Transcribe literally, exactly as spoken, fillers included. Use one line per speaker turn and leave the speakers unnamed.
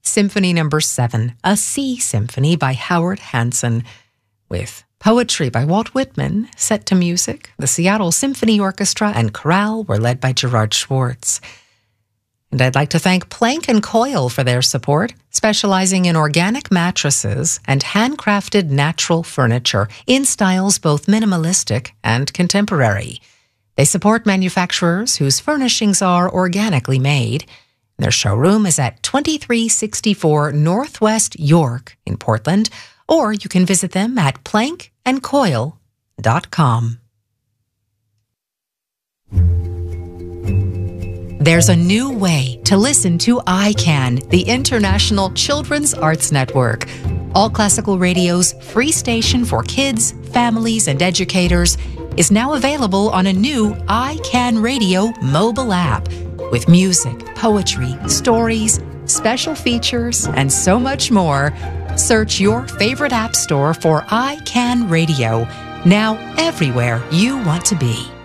Symphony Number seven, A Sea Symphony by Howard Hanson, with poetry by Walt Whitman set to music. The Seattle Symphony Orchestra and Chorale were led by Gerard Schwartz. And I'd like to thank Plank and Coil for their support, specializing in organic mattresses and handcrafted natural furniture in styles both minimalistic and contemporary. They support manufacturers whose furnishings are organically made. Their showroom is at twenty-three sixty-four Northwest York in Portland, or you can visit them at plank and coil dot com. There's a new way to listen to I CAN, the International Children's Arts Network. All Classical Radio's free station for kids, families, and educators is now available on a new I CAN Radio mobile app with music, poetry, stories, special features, and so much more. Search your favorite app store for I CAN Radio, now everywhere you want to be.